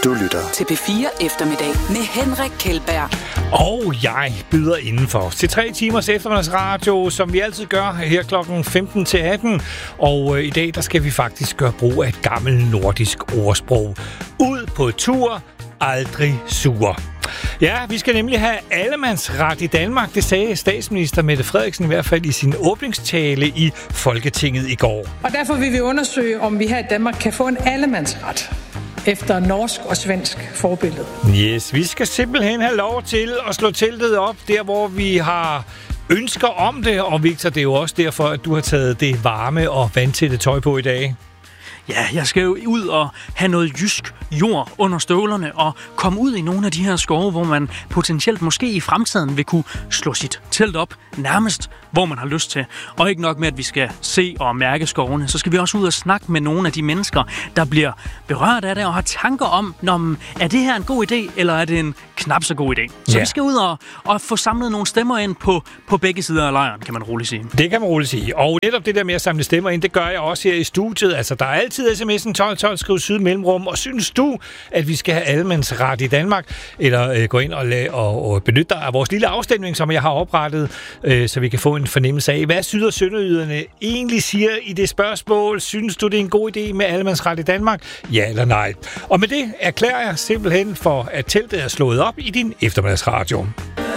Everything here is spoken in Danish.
Du lytter til P4 Eftermiddag med Henrik Kjeldberg. Og jeg byder indenfor til 3 timers eftermiddagsradio, som vi altid gør her klokken 15 til 18. Og i dag, der skal vi faktisk gøre brug af et gammelt nordisk ordsprog. Ud på tur, aldrig sur. Ja, vi skal nemlig have allemandsret i Danmark. Det sagde statsminister Mette Frederiksen i hvert fald i sin åbningstale i Folketinget i går. Og derfor vil vi undersøge, om vi her i Danmark kan få en allemandsret efter norsk og svensk forbillede. Yes, vi skal simpelthen have lov til at slå teltet op der, hvor vi har ønsker om det. Og Victor, det er jo også derfor, at du har taget det varme og vandtætte tøj på i dag. Ja, jeg skal jo ud og have noget jysk jord under støvlerne og komme ud i nogle af de her skove, hvor man potentielt måske i fremtiden vil kunne slå sit telt op nærmest, hvor man har lyst til. Og ikke nok med, at vi skal se og mærke skovene, så skal vi også ud og snakke med nogle af de mennesker, der bliver berørt af det og har tanker om, er det her en god idé, eller er det en knap så god idé? Så vi skal ud og få samlet nogle stemmer ind på begge sider af lejren, kan man roligt sige. Det kan man roligt sige. Og netop det der med at samle stemmer ind, det gør jeg også her i studiet. Altså, der er altid sms'en 1212, skriv syd mellemrum. Og synes du, at vi skal have allemandsret i Danmark? Eller gå ind og benytte dig af vores lille afstemning, som jeg har oprettet, så vi kan få en fornemmelse af, hvad syd- og sønderjyderne egentlig siger i det spørgsmål. Synes du, det er en god idé med allemandsret i Danmark? Ja eller nej? Og med det erklærer jeg simpelthen for, at teltet er slået op i din eftermiddagsradio.